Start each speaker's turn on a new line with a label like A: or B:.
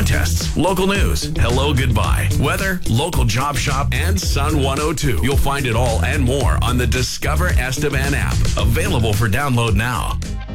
A: contests, local news, hello, goodbye, weather, local job shop, and Sun 102. You'll find it all and more on the Discover Esteban app. Available for download now.